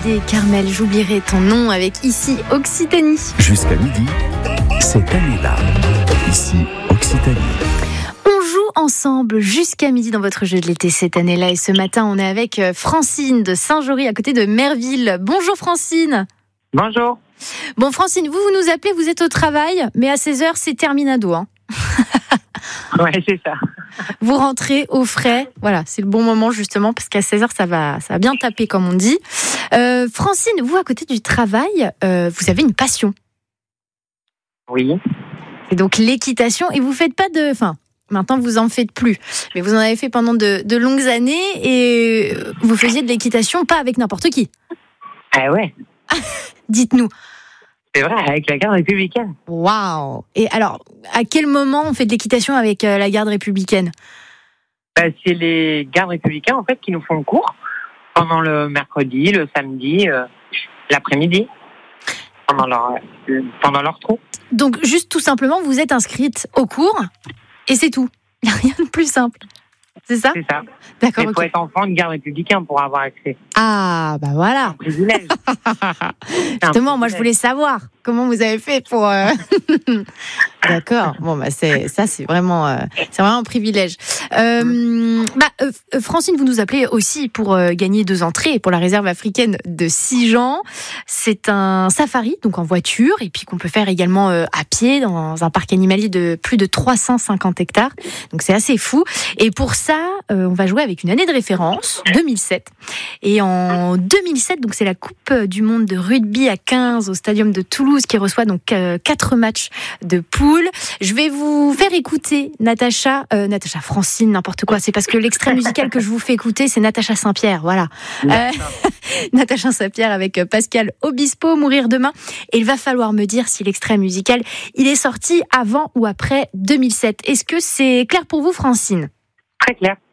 Hallyday, Carmel, j'oublierai ton nom avec Ici Occitanie. Jusqu'à midi, cette année-là, ici Occitanie. On joue ensemble jusqu'à midi dans votre jeu de l'été cette année-là. Et ce matin, on est avec Francine de Saint-Jory, à côté de Merville. Bonjour Francine. Bonjour. Bon Francine, vous nous appelez, vous êtes au travail, mais à 16h, c'est terminado. Ouais, c'est ça. Vous rentrez au frais. Voilà, c'est le bon moment justement, parce qu'à 16h, ça va bien taper, comme on dit. Francine, vous, à côté du travail, vous avez une passion. Oui. C'est donc l'équitation, et vous faites pas de... Enfin, maintenant, vous en faites plus. Mais vous en avez fait pendant de longues années, et vous faisiez de l'équitation pas avec n'importe qui. Ah ouais. Dites-nous. C'est vrai, avec la garde républicaine. Waouh. Et alors, à quel moment on fait de l'équitation avec la garde républicaine ? C'est les gardes républicains, en fait, qui nous font cours pendant le mercredi, le samedi, l'après-midi, pendant leur trou. Donc, juste tout simplement, vous êtes inscrite au cours, et c'est tout. Il n'y a rien de plus simple. C'est ça ? C'est ça. D'accord, Il faut être enfant de garde républicain pour avoir accès. Ah, bah voilà. Un privilège. Justement, moi, je voulais savoir comment vous avez fait pour... D'accord. Bon, bah, c'est vraiment un privilège. Francine, vous nous appelez aussi pour gagner 2 entrées pour la réserve africaine de Sijan. C'est un safari, donc en voiture, et puis qu'on peut faire également à pied dans un parc animalier de plus de 350 hectares. Donc, c'est assez fou. Et pour ça, on va jouer avec une année de référence, 2007. Et en 2007, donc c'est la Coupe du Monde de rugby à 15 au Stadium de Toulouse qui reçoit donc 4 matchs de poule. Je vais vous faire écouter Natacha Francine, n'importe quoi. C'est parce que l'extrait musical que je vous fais écouter, c'est Natacha Saint-Pierre, voilà. Natacha Saint-Pierre avec Pascal Obispo, Mourir demain. Et il va falloir me dire si l'extrait musical, il est sorti avant ou après 2007. Est-ce que c'est clair pour vous, Francine ? Très clair.